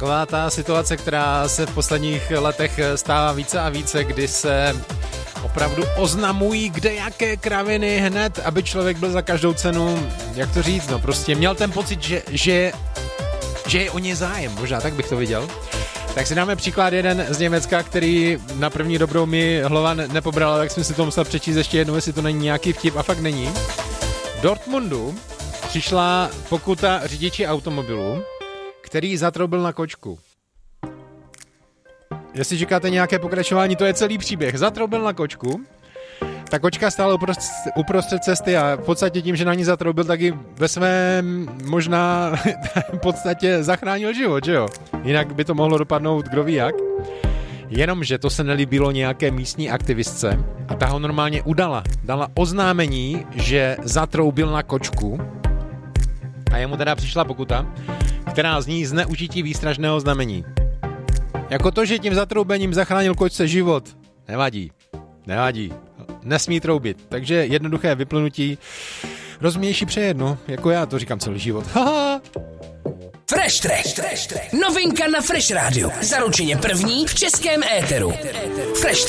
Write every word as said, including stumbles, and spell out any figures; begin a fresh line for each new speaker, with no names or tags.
Taková ta situace, která se v posledních letech stává více a více, kdy se opravdu oznamují kde jaké kraviny hned, aby člověk byl za každou cenu, jak to říct, no prostě měl ten pocit, že, že, že je o ně zájem, možná tak bych to viděl. Tak si dáme příklad jeden z Německa, který na první dobrou mi hlava nepobral, tak jsem si to musel přečíst ještě jednou, jestli to není nějaký vtip, a fakt není. V Dortmundu přišla pokuta řidiči automobilu, který zatroubil na kočku. Jestli říkáte nějaké pokračování, to je celý příběh. Zatroubil na kočku, ta kočka stála uprostřed, uprostřed cesty a v podstatě tím, že na ní zatroubil, tak i ve svém možná v podstatě zachránil život, že jo? Jinak by to mohlo dopadnout kdo ví jak. Jenomže to se nelíbilo nějaké místní aktivistce a ta ho normálně udala. Dala oznámení, že zatroubil na kočku a jemu teda přišla pokuta, která zní zneužití výstražného znamení. Jako to, že tím zatroubením zachránil kočce život, nevadí, nevadí, nesmí troubit. Takže jednoduché vyplnutí, rozumnější přejedno, jako já to říkám celý život. Haha.
Fresh Track, novinka na Fresh Rádiu, zaručeně první v českém éteru. Fresh